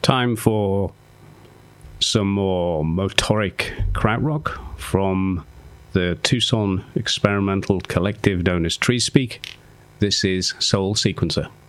Time for some more motoric krautrock from the Tucson experimental collective known as Treespeak. This is Soul Sequencer.